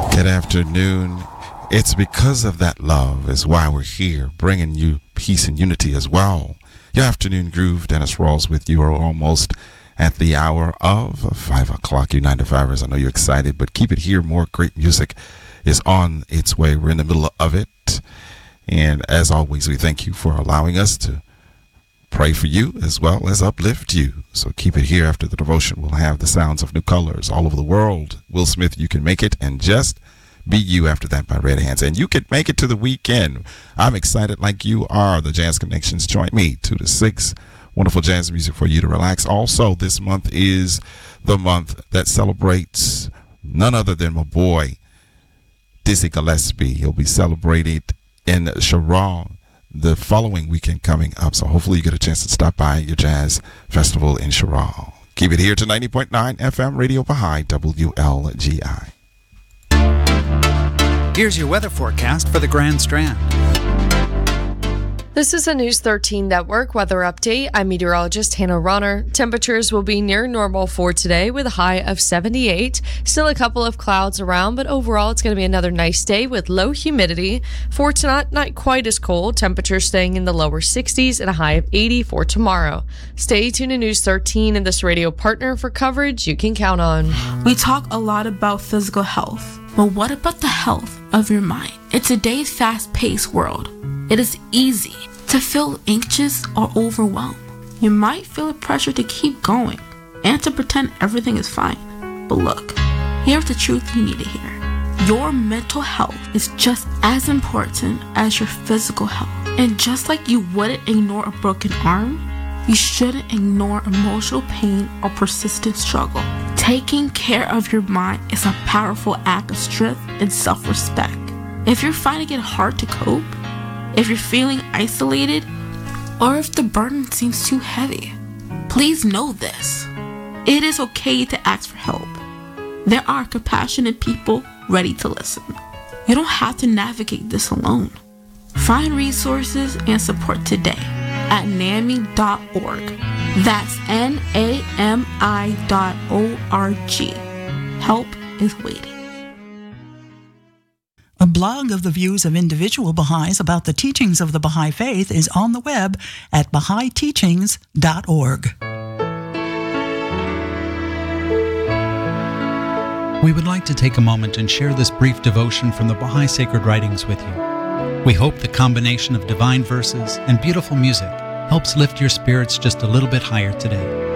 Good afternoon. It's because of that love is why we're here, bringing you peace and unity as well. Your afternoon groove, Dennis Rawls with you. Are almost at the hour of 5 o'clock. You 9-to-5ers, I know you're excited, but keep it here. More great music is on its way. We're in the middle of it. And as always, we thank you for allowing us to pray for you as well as uplift you. So keep it here. After the devotion, we'll have the sounds of new colors all over the world. Will Smith, You Can Make It, and Just Be You after that by Red Hands. And you can make it to the weekend. I'm excited like you are. The Jazz Connections join me 2 to 6. Wonderful jazz music for you to relax. Also, this month is the month that celebrates none other than my boy, Dizzy Gillespie. He'll be celebrated in Sharon the following weekend coming up. So hopefully you get a chance to stop by your jazz festival in Sharon. Keep it here to 90.9 FM Radio Baha'i WLGI. Here's your weather forecast for the Grand Strand. This is a News 13 Network weather update. I'm meteorologist Hannah Ronner. Temperatures will be near normal for today with a high of 78. Still a couple of clouds around, but overall it's going to be another nice day with low humidity. For tonight, not quite as cold. Temperatures staying in the lower 60s and a high of 80 for tomorrow. Stay tuned to News 13 and this radio partner for coverage you can count on. We talk a lot about physical health, but what about the health of your mind? In today's fast-paced world, it is easy to feel anxious or overwhelmed. You might feel the pressure to keep going and to pretend everything is fine. But look, here's the truth you need to hear. Your mental health is just as important as your physical health. And just like you wouldn't ignore a broken arm, you shouldn't ignore emotional pain or persistent struggle. Taking care of your mind is a powerful act of strength and self-respect. If you're finding it hard to cope, if you're feeling isolated, or if the burden seems too heavy, please know this. It is okay to ask for help. There are compassionate people ready to listen. You don't have to navigate this alone. Find resources and support today at NAMI.org. That's NAMI.org. Help is waiting. A blog of the views of individual Baha'is about the teachings of the Baha'i Faith is on the web at BahaiTeachings.org. We would like to take a moment and share this brief devotion from the Baha'i Sacred Writings with you. We hope the combination of divine verses and beautiful music helps lift your spirits just a little bit higher today.